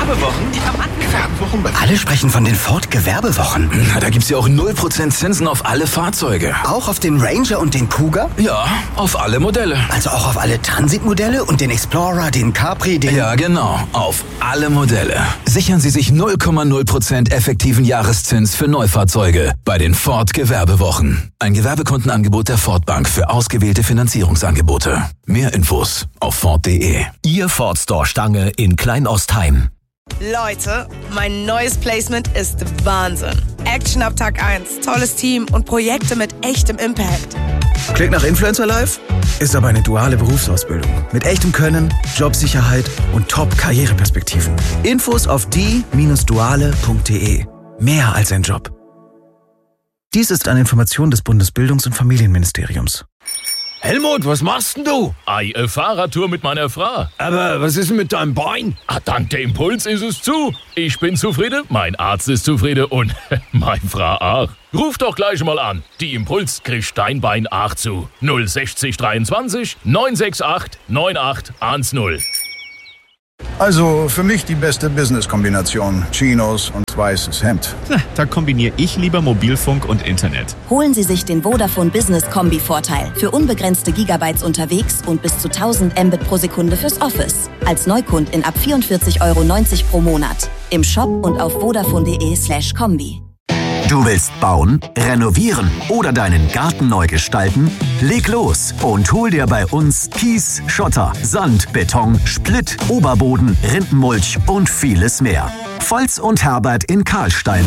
Gewerbewochen? Die haben angefangen. Alle sprechen von den Ford-Gewerbewochen. Na, da gibt's ja auch 0% Zinsen auf alle Fahrzeuge. Auch auf den Ranger und den Kuga? Ja, auf alle Modelle. Also auch auf alle Transit-Modelle und den Explorer, den Capri, den... Ja, genau. Auf alle Modelle. Sichern Sie sich 0,0% effektiven Jahreszins für Neufahrzeuge bei den Ford-Gewerbewochen. Ein Gewerbekundenangebot der Ford Bank für ausgewählte Finanzierungsangebote. Mehr Infos auf Ford.de. Ihr Ford Store Stange in Kleinostheim. Leute, mein neues Placement ist Wahnsinn. Action ab Tag 1, tolles Team und Projekte mit echtem Impact. Klingt nach Influencer Life? Ist aber eine duale Berufsausbildung. Mit echtem Können, Jobsicherheit und Top-Karriereperspektiven. Infos auf die-duale.de. Mehr als ein Job. Dies ist eine Information des Bundesbildungs- und Familienministeriums. Helmut, was machst denn du? Eine Fahrradtour mit meiner Frau. Aber was ist denn mit deinem Bein? Dank dem Impuls ist es zu. Ich bin zufrieden, mein Arzt ist zufrieden und meine Frau auch. Ruf doch gleich mal an. Die Impuls kriegt dein Bein auch zu. 060 23 968 9810. Also für mich die beste Business-Kombination. Chinos und weißes Hemd. Da kombiniere ich lieber Mobilfunk und Internet. Holen Sie sich den Vodafone Business Kombi-Vorteil. Für unbegrenzte Gigabytes unterwegs und bis zu 1000 Mbit pro Sekunde fürs Office. Als Neukundin ab 44,90 € pro Monat. Im Shop und auf vodafone.de/kombi. Du willst bauen, renovieren oder deinen Garten neu gestalten? Leg los und hol dir bei uns Kies, Schotter, Sand, Beton, Splitt, Oberboden, Rindenmulch und vieles mehr. Volz und Herbert in Karlstein.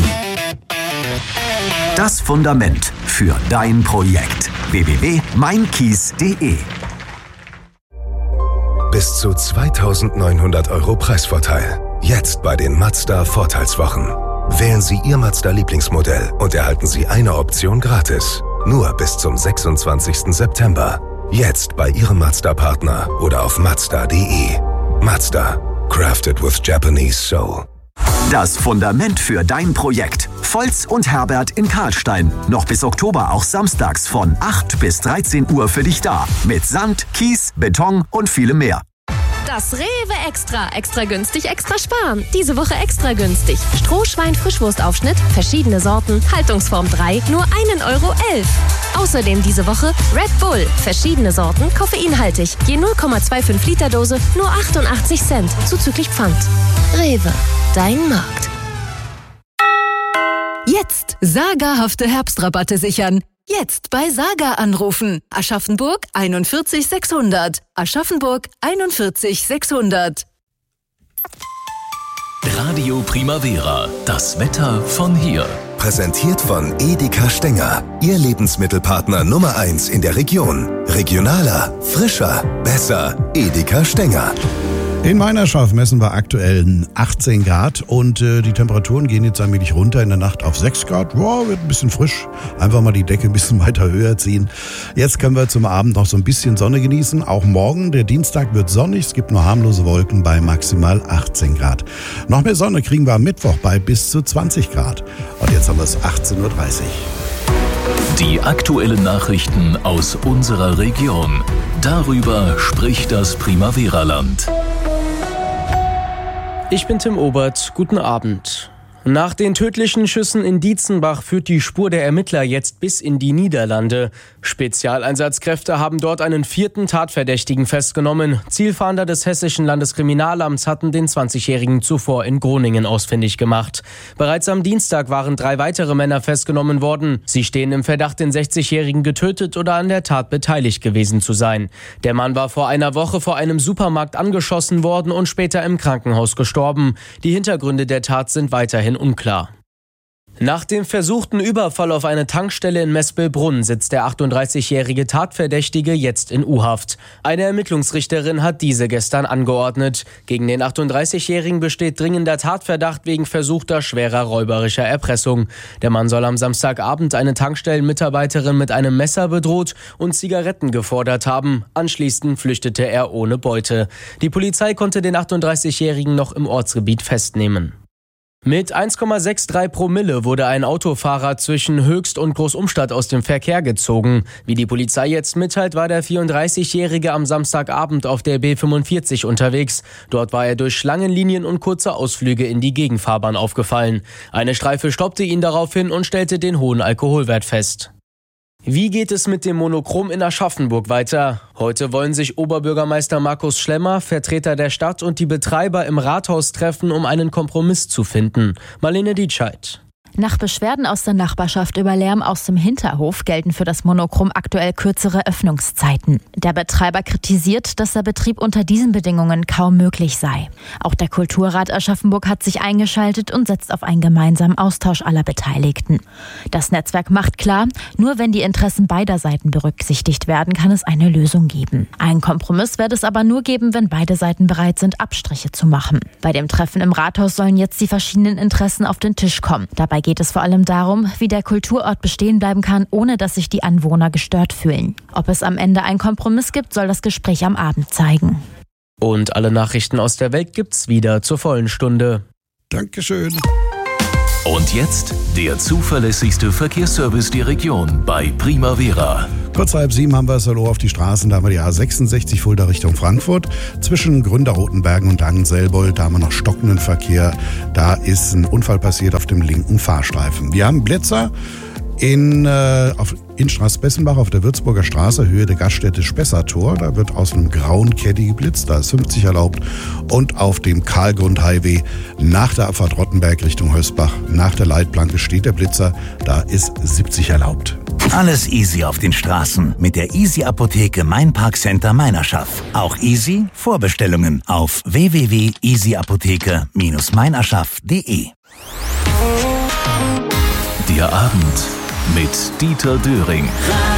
Das Fundament für dein Projekt. www.meinkies.de. Bis zu 2.900 € Preisvorteil. Jetzt bei den Mazda Vorteilswochen. Wählen Sie Ihr Mazda-Lieblingsmodell und erhalten Sie eine Option gratis. Nur bis zum 26. September. Jetzt bei Ihrem Mazda-Partner oder auf Mazda.de. Mazda. Crafted with Japanese Soul. Das Fundament für dein Projekt. Volz und Herbert in Karlstein. Noch bis Oktober auch samstags von 8 bis 13 Uhr für dich da. Mit Sand, Kies, Beton und vielem mehr. Das Rewe Extra. Extra günstig, extra sparen. Diese Woche extra günstig. Strohschwein-Frischwurstaufschnitt, verschiedene Sorten, Haltungsform 3, nur 1,11 €. Außerdem diese Woche Red Bull, verschiedene Sorten, koffeinhaltig. Je 0,25 Liter Dose, nur 88 Cent, zuzüglich Pfand. Rewe, dein Markt. Jetzt sagerhafte Herbstrabatte sichern. Jetzt bei Saga anrufen. Aschaffenburg 41 600. Aschaffenburg 41 600. Radio Primavera. Das Wetter von hier. Präsentiert von Edeka Stenger. Ihr Lebensmittelpartner Nummer 1 in der Region. Regionaler, frischer, besser. Edeka Stenger. In Meinerschaft messen wir aktuell 18 Grad und die Temperaturen gehen jetzt allmählich runter in der Nacht auf 6 Grad. Ja, wird ein bisschen frisch. Einfach mal die Decke ein bisschen weiter höher ziehen. Jetzt können wir zum Abend noch so ein bisschen Sonne genießen. Auch morgen, der Dienstag, wird sonnig. Es gibt nur harmlose Wolken bei maximal 18 Grad. Noch mehr Sonne kriegen wir am Mittwoch bei bis zu 20 Grad. Und jetzt haben wir es 18:30 Uhr. Die aktuellen Nachrichten aus unserer Region. Darüber spricht das Primavera-Land. Ich bin Tim Obert, guten Abend. Nach den tödlichen Schüssen in Dietzenbach führt die Spur der Ermittler jetzt bis in die Niederlande. Spezialeinsatzkräfte haben dort einen 4. Tatverdächtigen festgenommen. Zielfahnder des Hessischen Landeskriminalamts hatten den 20-Jährigen zuvor in Groningen ausfindig gemacht. Bereits am Dienstag waren 3 weitere Männer festgenommen worden. Sie stehen im Verdacht, den 60-Jährigen getötet oder an der Tat beteiligt gewesen zu sein. Der Mann war vor einer Woche vor einem Supermarkt angeschossen worden und später im Krankenhaus gestorben. Die Hintergründe der Tat sind weiterhin unklar. Nach dem versuchten Überfall auf eine Tankstelle in Mespelbrunn sitzt der 38-jährige Tatverdächtige jetzt in U-Haft. Eine Ermittlungsrichterin hat diese gestern angeordnet. Gegen den 38-jährigen besteht dringender Tatverdacht wegen versuchter schwerer räuberischer Erpressung. Der Mann soll am Samstagabend eine Tankstellenmitarbeiterin mit einem Messer bedroht und Zigaretten gefordert haben. Anschließend flüchtete er ohne Beute. Die Polizei konnte den 38-jährigen noch im Ortsgebiet festnehmen. Mit 1,63 Promille wurde ein Autofahrer zwischen Höchst und Großumstadt aus dem Verkehr gezogen. Wie die Polizei jetzt mitteilt, war der 34-Jährige am Samstagabend auf der B45 unterwegs. Dort war er durch Schlangenlinien und kurze Ausflüge in die Gegenfahrbahn aufgefallen. Eine Streife stoppte ihn daraufhin und stellte den hohen Alkoholwert fest. Wie geht es mit dem Monochrom in Aschaffenburg weiter? Heute wollen sich Oberbürgermeister Markus Schlemmer, Vertreter der Stadt und die Betreiber im Rathaus treffen, um einen Kompromiss zu finden. Marlene Dietscheid. Nach Beschwerden aus der Nachbarschaft über Lärm aus dem Hinterhof gelten für das Monochrom aktuell kürzere Öffnungszeiten. Der Betreiber kritisiert, dass der Betrieb unter diesen Bedingungen kaum möglich sei. Auch der Kulturrat Aschaffenburg hat sich eingeschaltet und setzt auf einen gemeinsamen Austausch aller Beteiligten. Das Netzwerk macht klar, nur wenn die Interessen beider Seiten berücksichtigt werden, kann es eine Lösung geben. Einen Kompromiss wird es aber nur geben, wenn beide Seiten bereit sind, Abstriche zu machen. Bei dem Treffen im Rathaus sollen jetzt die verschiedenen Interessen auf den Tisch kommen. Dabei geht es vor allem darum, wie der Kulturort bestehen bleiben kann, ohne dass sich die Anwohner gestört fühlen. Ob es am Ende einen Kompromiss gibt, soll das Gespräch am Abend zeigen. Und alle Nachrichten aus der Welt gibt's wieder zur vollen Stunde. Dankeschön. Und jetzt der zuverlässigste Verkehrsservice der Region bei Primavera. Kurz vor 6:30 haben wir es auf die Straßen. Da haben wir die A66 Fulda Richtung Frankfurt. Zwischen Gründerrotenbergen und Langenselbold, da haben wir noch stockenden Verkehr. Da ist ein Unfall passiert auf dem linken Fahrstreifen. Wir haben Blitzer in Straßbessenbach auf der Würzburger Straße, Höhe der Gaststätte Spessartor. Da wird aus einem grauen Caddy geblitzt, da ist 50 erlaubt. Und auf dem Karlgrund-Highway nach der Abfahrt Rottenberg Richtung Hösbach, nach der Leitplanke steht der Blitzer, da ist 70 erlaubt. Alles easy auf den Straßen mit der Easy-Apotheke Mainpark-Center Meinerschaft. Auch easy Vorbestellungen auf www.easyapotheke-meinerschaft.de. Der Abend mit Dieter Döring.